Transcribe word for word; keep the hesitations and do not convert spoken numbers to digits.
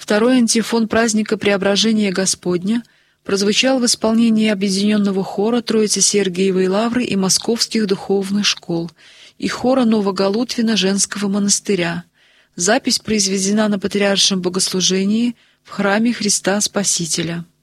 Второй антифон праздника Преображения Господня прозвучал в исполнении объединенного хора Троице-Сергиевой Лавры и Московских духовных школ и хора Новоголутвина женского монастыря. Запись произведена на Патриаршем богослужении в храме Христа Спасителя.